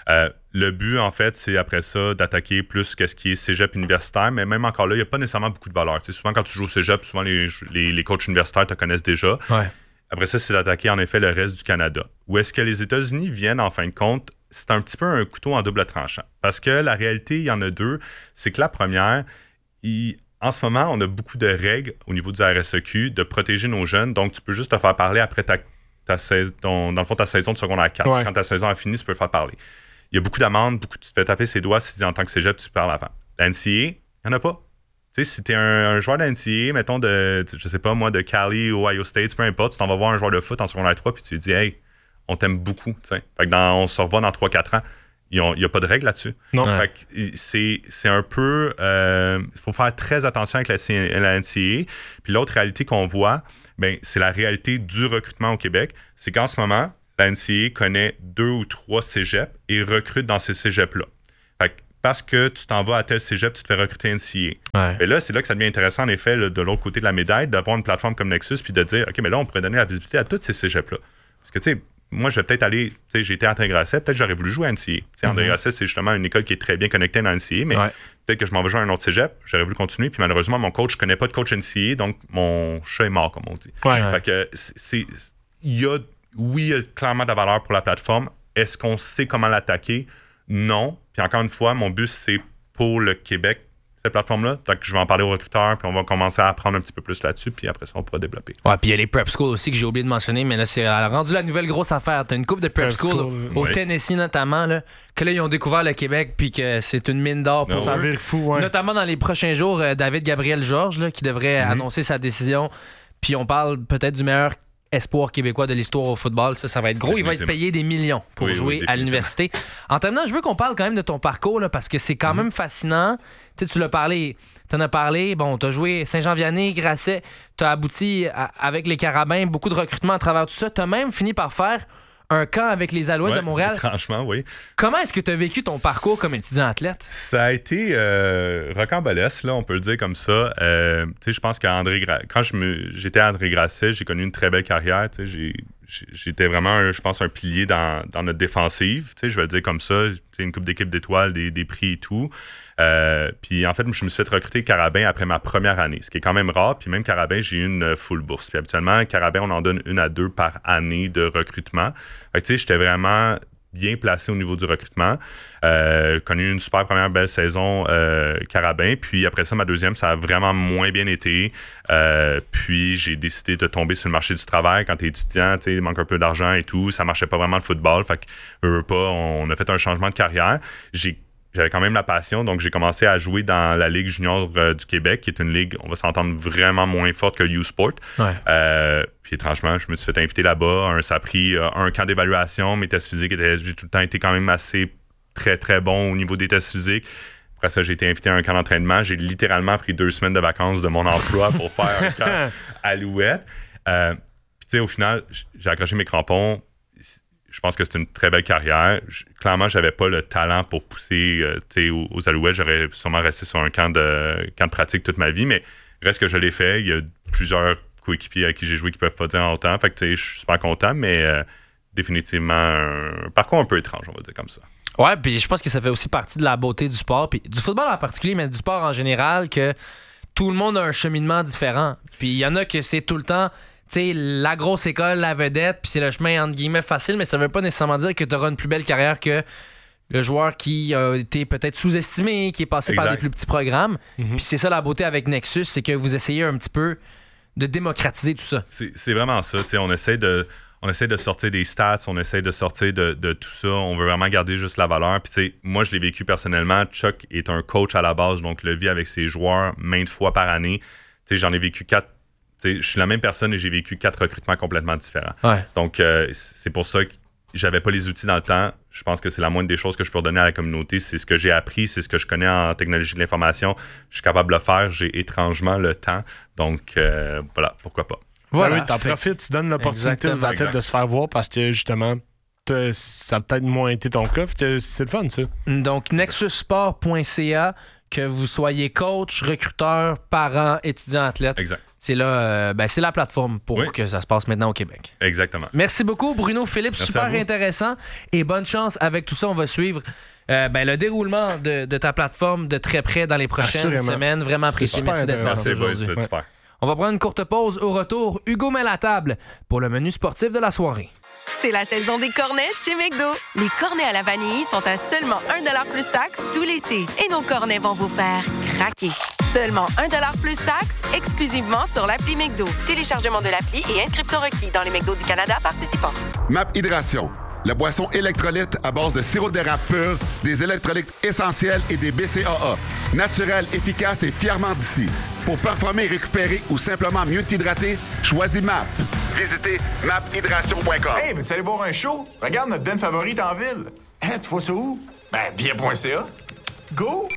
Le but, en fait, c'est après ça d'attaquer plus qu'est-ce qui est cégep universitaire, mais même encore là, il n'y a pas nécessairement beaucoup de valeur. T'sais, souvent, quand tu joues au cégep, souvent les coachs universitaires te connaissent déjà. Ouais. Après ça, c'est d'attaquer en effet le reste du Canada. Où est-ce que les États-Unis viennent, en fin de compte, c'est un petit peu un couteau en double tranchant. Parce que la réalité, il y en a deux. C'est que la première, en ce moment, on a beaucoup de règles au niveau du RSEQ de protéger nos jeunes. Donc, tu peux juste te faire parler après ta saison, dans le fond, ta saison de secondaire 4. Ouais. Quand ta saison a fini, tu peux le faire parler. Il y a beaucoup d'amendes, tu te fais taper ses doigts si en tant que cégep, tu parles avant. La NCAA, il n'y en a pas. Tu sais, si tu es un joueur de la NCAA, mettons, je sais pas moi, de Cali ou Ohio State, peu importe, tu t'en vas voir un joueur de foot en secondaire 3 puis tu lui dis, hey, on t'aime beaucoup. T'sais. Fait que on se revoit dans 3-4 ans. il n'y a pas de règle là-dessus. Non. Fait que c'est un peu... Il faut faire très attention avec la NCAA. Puis l'autre réalité qu'on voit, c'est la réalité du recrutement au Québec. C'est qu'en ce moment, la NCAA connaît 2 ou 3 cégeps et recrute dans ces cégeps-là. Fait que parce que tu t'en vas à tel cégep, tu te fais recruter NCAA. Et là, c'est là que ça devient intéressant, en effet, là, de l'autre côté de la médaille, d'avoir une plateforme comme Nexus puis de dire, OK, mais là, on pourrait donner la visibilité à tous ces cégeps-là. Parce que, tu sais, moi, je vais peut-être aller, tu sais, j'ai été à André Grasset, peut-être que j'aurais voulu jouer à NCAA. André Grasset, c'est justement une école qui est très bien connectée dans NCAA, mais peut-être que je m'en vais jouer à un autre cégep, j'aurais voulu continuer, puis malheureusement, mon coach, je connais pas de coach NCAA, donc mon chat est mort, comme on dit. Fait que il y a clairement de la valeur pour la plateforme. Est-ce qu'on sait comment l'attaquer? Non. Puis encore une fois, mon but, c'est pour le Québec, cette plateforme-là. Donc, je vais en parler aux recruteurs, puis on va commencer à apprendre un petit peu plus là-dessus, puis après ça, on pourra développer. Ouais, puis il y a les prep schools aussi que j'ai oublié de mentionner, mais là, c'est rendu la nouvelle grosse affaire. T'as une couple de prep schools au Tennessee, notamment, là, que là, ils ont découvert le Québec, puis que c'est une mine d'or pour eux. Fou, Notamment dans les prochains jours, David Gabriel Georges, là, qui devrait annoncer sa décision. Puis on parle peut-être du meilleur espoir québécois de l'histoire au football. Ça va être gros. Il va être payé des millions pour jouer à l'université. En terminant, je veux qu'on parle quand même de ton parcours, là, parce que c'est quand même fascinant. Tu l'as parlé, t'en as parlé. Bon, t'as joué Saint-Jean-Vianney, Grasset. T'as abouti avec les Carabins, beaucoup de recrutement à travers tout ça. T'as même fini par faire un camp avec les Alouettes de Montréal. Franchement, oui. Comment est-ce que tu as vécu ton parcours comme étudiant athlète? Ça a été rocambolesque, là, on peut le dire comme ça. Je pense quand j'étais à André Grasset, j'ai connu une très belle carrière. J'étais vraiment, je pense, un pilier dans notre défensive. Je vais le dire comme ça. Une coupe d'équipe d'étoiles, des prix et tout. Puis en fait, je me suis fait recruter Carabin après ma première année, ce qui est quand même rare. Puis même Carabin, j'ai eu une full bourse. Puis habituellement, Carabin, on en donne 1 à 2 par année de recrutement. Fait que j'étais vraiment bien placé au niveau du recrutement. Connu une super première belle saison Carabin. Puis après ça, ma deuxième, ça a vraiment moins bien été. Puis j'ai décidé de tomber sur le marché du travail. Quand t'es étudiant, il manque un peu d'argent et tout. Ça marchait pas vraiment le football. Fait que on a fait un changement de carrière. J'avais quand même la passion, donc j'ai commencé à jouer dans la Ligue junior du Québec, qui est une ligue, on va s'entendre, vraiment moins forte que le U-Sport. Puis étrangement, je me suis fait inviter là-bas. Ça a pris un camp d'évaluation. Mes tests physiques j'ai tout le temps été quand même assez très, très bon au niveau des tests physiques. Après ça, j'ai été invité à un camp d'entraînement. J'ai littéralement pris 2 semaines de vacances de mon emploi pour faire un camp Alouette. Puis au final, j'ai accroché mes crampons. Je pense que c'est une très belle carrière. Clairement, j'avais pas le talent pour pousser aux Alouettes. J'aurais sûrement resté sur un camp de pratique toute ma vie, mais reste que je l'ai fait. Il y a plusieurs coéquipiers avec qui j'ai joué qui peuvent pas dire en autant. Fait que je suis super content, mais définitivement un parcours un peu étrange, on va dire comme ça. Ouais, puis je pense que ça fait aussi partie de la beauté du sport, puis du football en particulier, mais du sport en général, que tout le monde a un cheminement différent. Puis il y en a que c'est tout le temps... la grosse école, la vedette, puis c'est le chemin entre guillemets facile, mais ça veut pas nécessairement dire que tu auras une plus belle carrière que le joueur qui a été peut-être sous-estimé, qui est passé par des plus petits programmes. Puis c'est ça la beauté avec Nexus, c'est que vous essayez un petit peu de démocratiser tout ça. C'est vraiment ça. On essaie de sortir des stats, on essaie de sortir de tout ça. On veut vraiment garder juste la valeur. Puis moi, je l'ai vécu personnellement. Chuck est un coach à la base, donc le vit avec ses joueurs maintes fois par année. J'en ai vécu 4. Je suis la même personne et j'ai vécu 4 recrutements complètement différents. Donc, c'est pour ça que j'avais pas les outils dans le temps. Je pense que c'est la moindre des choses que je peux redonner à la communauté. C'est ce que j'ai appris, c'est ce que je connais en technologie de l'information. Je suis capable de le faire. J'ai étrangement le temps. Donc, voilà, pourquoi pas. Voilà, oui, t'en profites, tu donnes l'opportunité aux athlètes de se faire voir parce que, justement, ça a peut-être moins été ton cas. C'est le fun, ça. Donc, nexussport.ca, que vous soyez coach, recruteur, parent, étudiant, athlète. Exact. C'est là, c'est la plateforme pour que ça se passe maintenant au Québec. Exactement. Merci beaucoup, Bruno Philippe. Merci super intéressant. Et bonne chance avec tout ça. On va suivre le déroulement de ta plateforme de très près dans les prochaines semaines. Vraiment apprécié. Merci d'être passé aujourd'hui. Super. On va prendre une courte pause. Au retour, Hugo met la table pour le menu sportif de la soirée. C'est la saison des cornets chez McDo. Les cornets à la vanille sont à seulement 1$ plus taxe tout l'été. Et nos cornets vont vous faire craquer. Seulement 1$ plus taxe, exclusivement sur l'appli McDo. Téléchargement de l'appli et inscription requis dans les McDo du Canada participants. MAP Hydration, la boisson électrolyte à base de sirop d'érable pur, des électrolytes essentiels et des BCAA. Naturel, efficace et fièrement d'ici. Pour performer, récupérer ou simplement mieux t'hydrater, choisis MAP. Visitez maphydration.com. Hey, veux-tu aller voir un show? Regarde notre band favorite en ville. Hein, tu vois ça où? Ben, bien.ca. Go!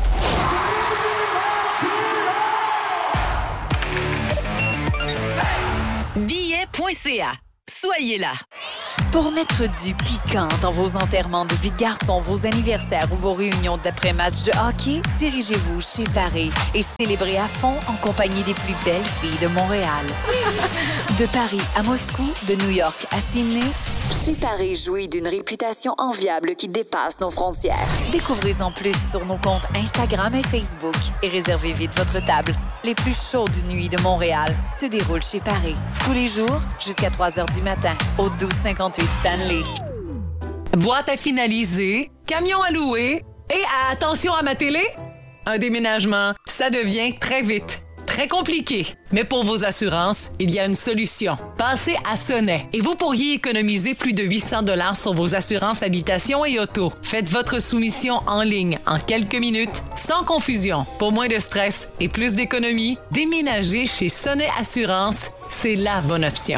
Billet.ca. Soyez là. Pour mettre du piquant dans vos enterrements de vie de garçon, vos anniversaires ou vos réunions d'après-match de hockey, dirigez-vous chez Paris et célébrez à fond en compagnie des plus belles filles de Montréal. De Paris à Moscou, de New York à Sydney, chez Paris jouit d'une réputation enviable qui dépasse nos frontières. Découvrez-en plus sur nos comptes Instagram et Facebook et réservez vite votre table. Les plus chaudes nuits de Montréal se déroulent chez Paris. Tous les jours, jusqu'à 3h du matin, au 1258 Stanley. Boîte à finaliser, camion à louer et attention à ma télé, un déménagement, ça devient très vite. Très compliqué. Mais pour vos assurances, il y a une solution. Passez à Sonnet et vous pourriez économiser plus de 800 $ sur vos assurances habitation et auto. Faites votre soumission en ligne en quelques minutes, sans confusion. Pour moins de stress et plus d'économie, déménager chez Sonnet Assurance, c'est la bonne option.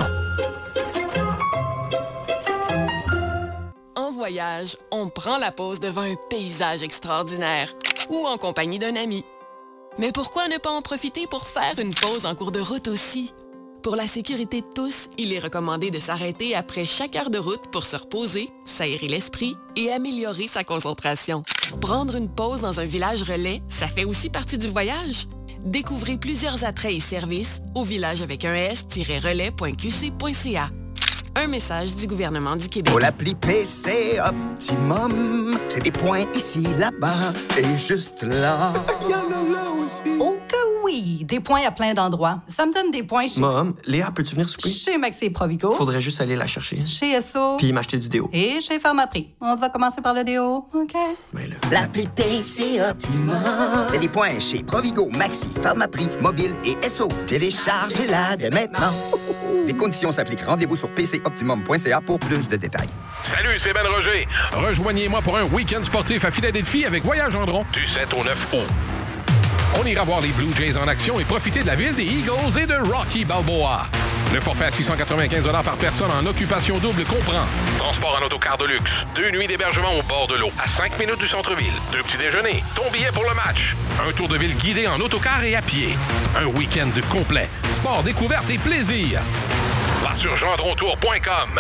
En voyage, on prend la pause devant un paysage extraordinaire ou en compagnie d'un ami. Mais pourquoi ne pas en profiter pour faire une pause en cours de route aussi? Pour la sécurité de tous, il est recommandé de s'arrêter après chaque heure de route pour se reposer, s'aérer l'esprit et améliorer sa concentration. Prendre une pause dans un village relais, ça fait aussi partie du voyage. Découvrez plusieurs attraits et services au village avec un s-relais.qc.ca. Un message du gouvernement du Québec. Pour l'appli PC Optimum, c'est des points ici, là-bas et juste là. Il y en a là aussi. Oh que oui! Des points à plein d'endroits. Ça me donne des points chez... Mom, Léa, peux-tu venir souper? Chez Maxi Provigo. Faudrait juste aller la chercher. Chez Esso. Puis m'acheter du déo. Et chez Pharmaprix. On va commencer par le déo, OK? Mais là... L'appli PC Optimum, c'est des points chez Provigo, Maxi, Pharmaprix, Mobile et Esso. Téléchargez-la dès maintenant. Les conditions s'appliquent. Rendez-vous sur pcoptimum.ca pour plus de détails. Salut, c'est Ben Roger. Rejoignez-moi pour un week-end sportif à Philadelphie avec Voyage Gendron du 7 au 9 août. On ira voir les Blue Jays en action et profiter de la ville des Eagles et de Rocky Balboa. Le forfait à 695 $ par personne en occupation double comprend transport en autocar de luxe, 2 nuits d'hébergement au bord de l'eau, à 5 minutes du centre-ville, 2 petits déjeuners, ton billet pour le match, un tour de ville guidé en autocar et à pied, un week-end complet, sport, découverte et plaisir. Va sur gendrontour.com.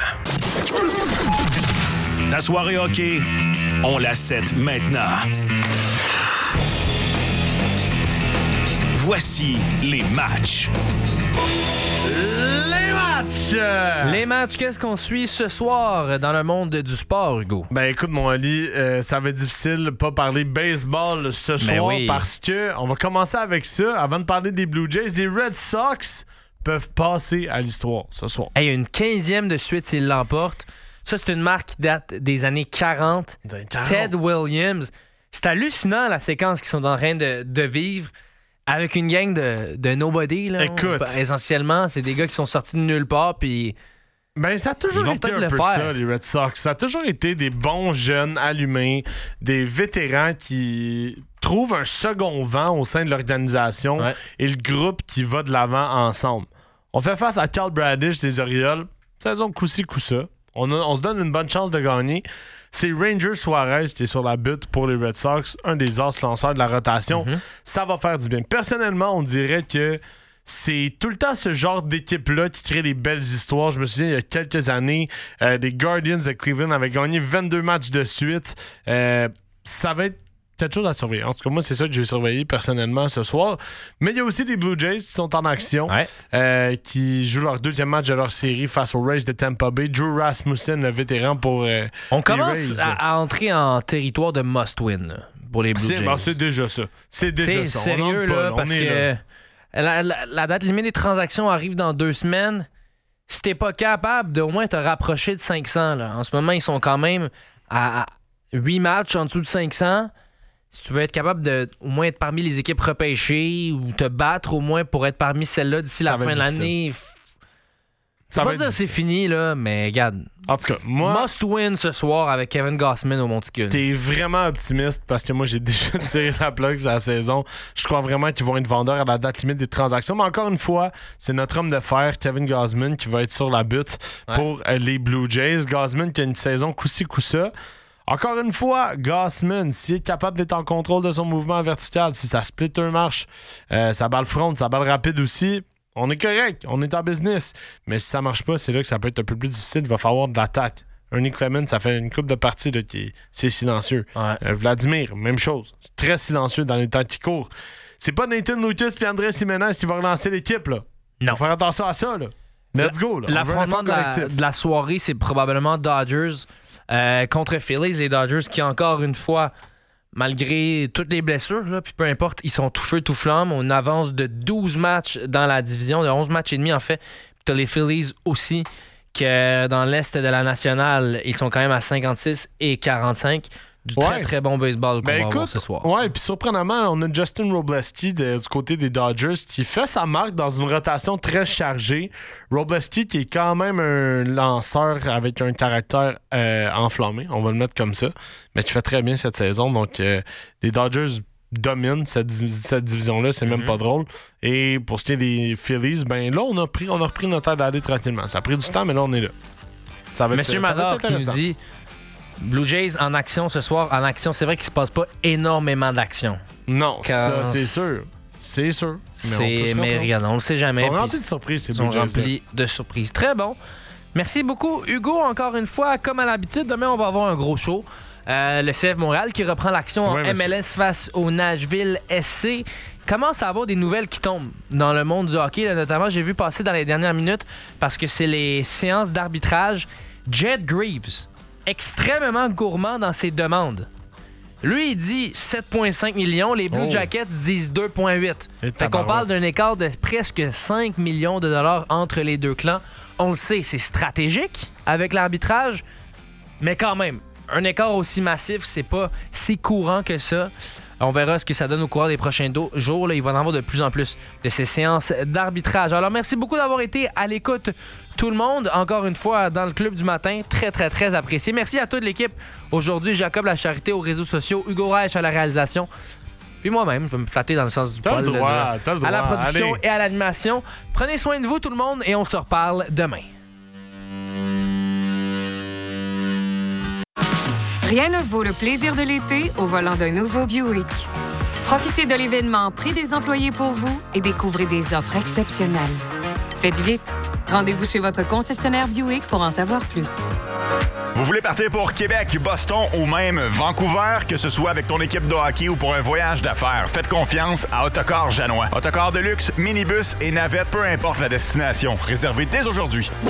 La soirée hockey, on la set maintenant. Voici les matchs. Les matchs, qu'est-ce qu'on suit ce soir dans le monde du sport, Hugo? Ben écoute, mon Ali, ça va être difficile de pas parler baseball ce soir parce que on va commencer avec ça. Avant de parler des Blue Jays, les Red Sox peuvent passer à l'histoire ce soir. Hey, une 15e de suite s'ils l'emportent. Ça, c'est une marque qui date des années 40. Ted Williams. C'est hallucinant la séquence qu'ils sont en train de vivre. Avec une gang de nobody, là. Écoute. Essentiellement, c'est des gars qui sont sortis de nulle part, puis... Ben, ça a toujours été un peu ça, les Red Sox. Ça a toujours été des bons jeunes allumés, des vétérans qui trouvent un second vent au sein de l'organisation et le groupe qui va de l'avant ensemble. On fait face à Cal Bradish des Orioles. Saison coup-ci, coup-ça. On se donne une bonne chance de gagner. C'est Ranger Suarez qui est sur la butte pour les Red Sox, un des as lanceurs de la rotation. Ça va faire du bien. Personnellement, on dirait que c'est tout le temps ce genre d'équipe-là qui crée les belles histoires. Je me souviens, il y a quelques années, les Guardians de Cleveland avaient gagné 22 matchs de suite. Ça va être quelque chose à surveiller. En tout cas, moi, c'est ça que je vais surveiller personnellement ce soir. Mais il y a aussi des Blue Jays qui sont en action, qui jouent leur 2e match de leur série face aux Rays de Tampa Bay. Drew Rasmussen, le vétéran pour on commence à entrer en territoire de must-win là, pour les Blue Jays. C'est déjà ça. C'est déjà ça. Sérieux, là, parce que la date limite des transactions arrive dans 2 semaines. Si t'es pas capable de au moins te rapprocher de 500, là. En ce moment, ils sont quand même à 8 matchs en dessous de 500. Si tu veux être capable de au moins être parmi les équipes repêchées ou te battre au moins pour être parmi celles-là d'ici la fin de l'année, ça va pas dire c'est fini, là, mais regarde. En tout cas, moi... Must win ce soir avec Kevin Gausman au Monticule. T'es vraiment optimiste parce que moi, j'ai déjà tiré la plug sur la saison. Je crois vraiment qu'ils vont être vendeurs à la date limite des transactions. Mais encore une fois, c'est notre homme de fer, Kevin Gausman, qui va être sur la butte pour les Blue Jays. Gausman qui a une saison coup-ci, coup-ça. Encore une fois, Gausman, s'il est capable d'être en contrôle de son mouvement vertical, si ça split un marche, sa balle front, sa balle rapide aussi, on est correct, on est en business. Mais si ça marche pas, c'est là que ça peut être un peu plus difficile. Il va falloir de l'attaque. Ernie Clement, ça fait une couple de parties là, c'est silencieux. Ouais. Vladimir, même chose. C'est très silencieux dans les temps qui courent. C'est pas Nathan Lucas et Andrés Jiménez qui vont relancer l'équipe. Là. Non. Faut faire attention à ça. Là. Let's go. Là. L'affrontement de la soirée, c'est probablement Dodgers contre Phillies. Les Dodgers qui, encore une fois, malgré toutes les blessures, là, puis peu importe, ils sont tout feu, tout flamme. On avance de 12 matchs dans la division, de 11 matchs et demi en fait. Puis t'as les Phillies aussi, que dans l'Est de la Nationale, ils sont quand même à 56 et 45. Du très, très bon baseball qu'on va avoir ce soir. Ouais, puis surprenamment, on a Justin Roblesky du côté des Dodgers qui fait sa marque dans une rotation très chargée. Roblesky qui est quand même un lanceur avec un caractère enflammé, on va le mettre comme ça, mais qui fait très bien cette saison. Donc, les Dodgers dominent cette division-là, c'est même pas drôle. Et pour ce qui est des Phillies, ben là, on a repris notre aide d'aller tranquillement. Ça a pris du temps, mais là, on est là. Ça va être, Monsieur Mador qui nous dit... Blue Jays en action ce soir. En action, c'est vrai qu'il se passe pas énormément d'action. Non, ça, c'est sûr. C'est sûr. Mais regarde, on le sait jamais. Ils sont remplis de surprises, ces Blue Jays. Ils sont remplis de surprises. Très bon. Merci beaucoup, Hugo. Encore une fois, comme à l'habitude, demain, on va avoir un gros show. Le CF Montréal qui reprend l'action en MLS face au Nashville SC. Commence à avoir des nouvelles qui tombent dans le monde du hockey. Là, notamment, j'ai vu passer dans les dernières minutes, parce que c'est les séances d'arbitrage, Jed Greaves, extrêmement gourmand dans ses demandes. Lui, il dit 7,5 millions. Les Blue Jackets disent 2,8. Fait qu'on parle d'un écart de presque 5 millions de dollars entre les deux clans. On le sait, c'est stratégique avec l'arbitrage, mais quand même, un écart aussi massif, c'est pas si courant que ça. On verra ce que ça donne au cours des prochains jours. Là, il va en avoir de plus en plus de ces séances d'arbitrage. Alors, merci beaucoup d'avoir été à l'écoute, tout le monde. Encore une fois, dans le Club du matin, très, très, très apprécié. Merci à toute l'équipe. Aujourd'hui, Jacob Lacharité aux réseaux sociaux, Hugo Reich à la réalisation. Puis moi-même, je vais me flatter dans le sens du poil. À la production et à l'animation. Prenez soin de vous, tout le monde, et on se reparle demain. Rien ne vaut le plaisir de l'été au volant d'un nouveau Buick. Profitez de l'événement Prix des employés pour vous et découvrez des offres exceptionnelles. Faites vite. Rendez-vous chez votre concessionnaire Buick pour en savoir plus. Vous voulez partir pour Québec, Boston ou même Vancouver, que ce soit avec ton équipe de hockey ou pour un voyage d'affaires, faites confiance à Autocar Janois. Autocar de luxe, minibus et navette, peu importe la destination. Réservez dès aujourd'hui au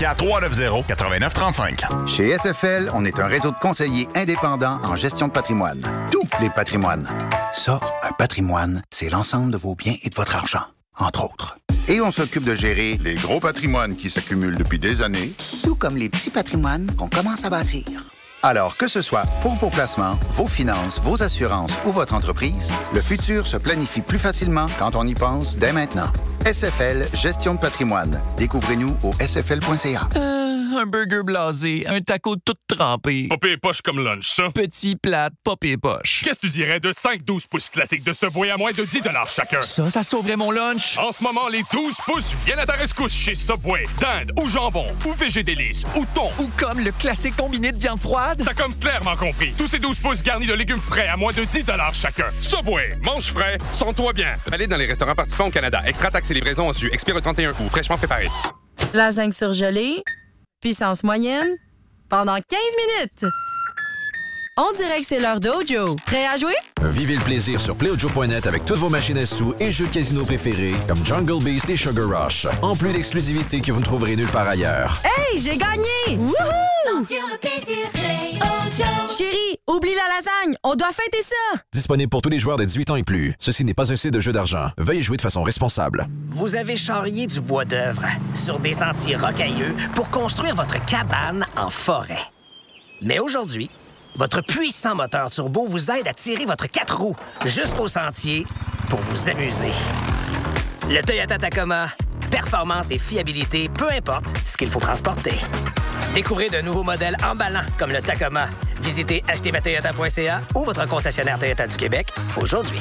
514-390-8935. Chez SFL, on est un réseau de conseillers indépendants en gestion de patrimoine. Tous les patrimoines. Ça, un patrimoine, c'est l'ensemble de vos biens et de votre argent, entre autres. Et on s'occupe de gérer les gros patrimoines qui s'accumulent depuis des années, tout comme les petits patrimoines qu'on commence à bâtir. Alors, que ce soit pour vos placements, vos finances, vos assurances ou votre entreprise, le futur se planifie plus facilement quand on y pense dès maintenant. SFL Gestion de patrimoine. Découvrez-nous au sfl.ca. Un burger blasé, un taco tout trempé. Pas pire poche comme lunch, ça. Petit plate, pas pire poche. Qu'est-ce que tu dirais de 5-12 pouces classiques de Subway à moins de 10 $ chacun? Ça sauverait mon lunch. En ce moment, les 12 pouces viennent à ta rescousse chez Subway. Dinde ou jambon, ou végédélice, ou thon. Ou comme le classique combiné de viande froide. T'as comme clairement compris. Tous ces 12 pouces garnis de légumes frais à moins de 10 $ chacun. Subway, mange frais, sens-toi bien. Valide dans les restaurants participants au Canada. Extra taxes et livraison en su. Expire le 31 août. Fraîchement préparé. Lasagne surgelée. Puissance moyenne, pendant 15 minutes. On dirait que c'est l'heure d'Ojo. Prêt à jouer? Vivez le plaisir sur PlayOjo.net avec toutes vos machines à sous et jeux de casino préférés comme Jungle Beast et Sugar Rush. En plus d'exclusivité que vous ne trouverez nulle part ailleurs. Hey, j'ai gagné! Wouhou! Sentir le plaisir, PlayOjo. Chérie, oublie la lasagne, on doit fêter ça! Disponible pour tous les joueurs de 18 ans et plus. Ceci n'est pas un site de jeu d'argent. Veuillez jouer de façon responsable. Vous avez charrié du bois d'œuvre sur des sentiers rocailleux pour construire votre cabane en forêt. Mais aujourd'hui, votre puissant moteur turbo vous aide à tirer votre 4 roues jusqu'au sentier pour vous amuser. Le Toyota Tacoma, performance et fiabilité, peu importe ce qu'il faut transporter. Découvrez de nouveaux modèles emballants comme le Tacoma. Visitez achetezmatoyota.ca ou votre concessionnaire Toyota du Québec aujourd'hui.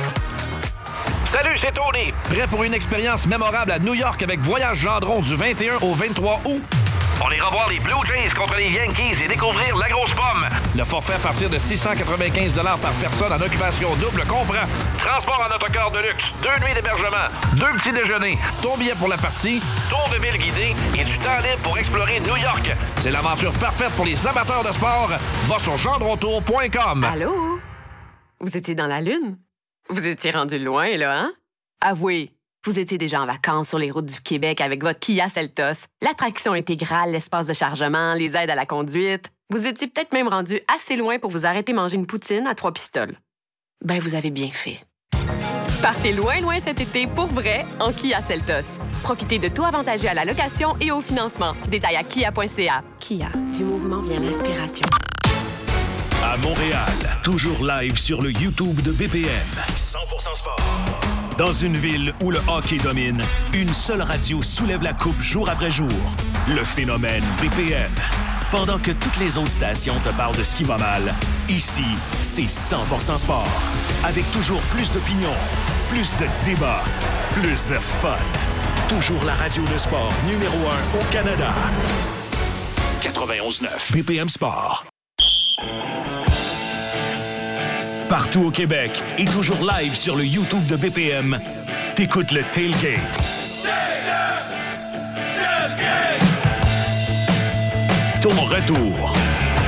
Salut, c'est Tony. Prêt pour une expérience mémorable à New York avec Voyage Gendron du 21 au 23 août? On ira voir les Blue Jays contre les Yankees et découvrir la grosse pomme. Le forfait à partir de 695 $ par personne en occupation double comprend transport en autocar de luxe, 2 nuits d'hébergement, 2 petits déjeuners, ton billet pour la partie, tour de ville guidé et du temps libre pour explorer New York. C'est l'aventure parfaite pour les amateurs de sport. Va sur gendrontour.com. Allô? Vous étiez dans la Lune? Vous étiez rendu loin, là, hein? Avouez, vous étiez déjà en vacances sur les routes du Québec avec votre Kia Seltos, l'attraction intégrale, l'espace de chargement, les aides à la conduite. Vous étiez peut-être même rendu assez loin pour vous arrêter manger une poutine à 3 pistoles. Ben, vous avez bien fait. Partez loin, loin cet été pour vrai en Kia Seltos. Profitez de taux avantageux à la location et au financement. Détails à kia.ca. Kia, du mouvement vient l'inspiration. À Montréal, toujours live sur le YouTube de BPM. 100% sport. Dans une ville où le hockey domine, une seule radio soulève la coupe jour après jour. Le phénomène BPM. Pendant que toutes les autres stations te parlent de ce qui va mal, ici, c'est 100% sport. Avec toujours plus d'opinions, plus de débats, plus de fun. Toujours la radio de sport numéro 1 au Canada. 91.9 BPM Sport. Partout au Québec et toujours live sur le YouTube de BPM, t'écoutes le Tailgate. Ton retour